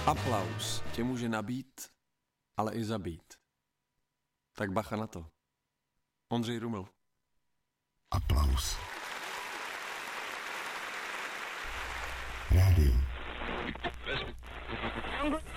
Aplaus tě může nabít, ale i zabít. Tak bacha na to. Ondřej Ruml. Aplaus. Rádio.